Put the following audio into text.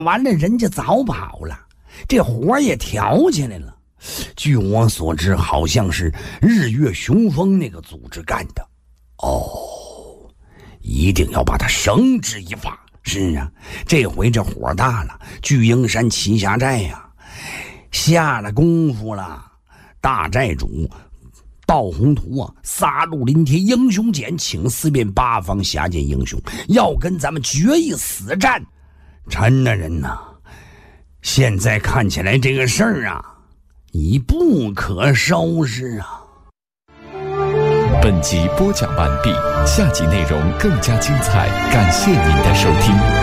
完了人家早跑了，这火也挑起来了。据我所知，好像是日月雄风那个组织干的。一定要把他绳之以法。是啊，这回这火大了，巨鹰山旗下寨呀，下了功夫了。大寨主道宏图啊，撒入临帖，英雄简，请四面八方下见英雄，要跟咱们决一死战。陈大人呐，现在看起来这个事儿啊，已不可收拾啊。 本集播讲完毕，下集内容更加精彩，感谢您的收听。